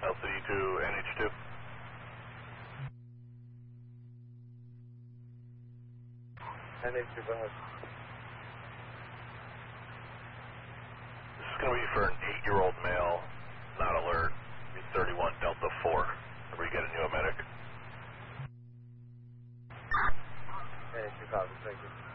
LCD to NH2. NH2, go ahead. This is going to be for an 8-year-old male, not alert. He's 31 Delta 4. Are we getting you a medic? NH2, copy, thank you.